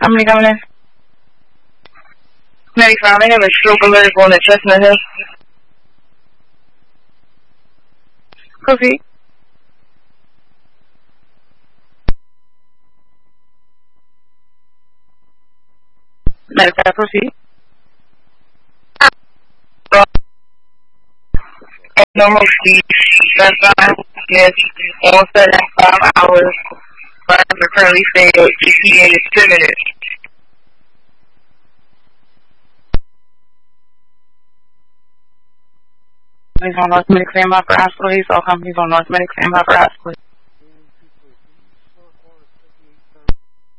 Company coming in. 95, they have a stroke alert on the Chestnut Hill. Proceed. 95, proceed. Normal speed, that's fine. Yes, 175 hours. But the currently staying at GPA is 2 minutes. Companies on North Medic standby for hospital. All companies on North Medic standby for hospital.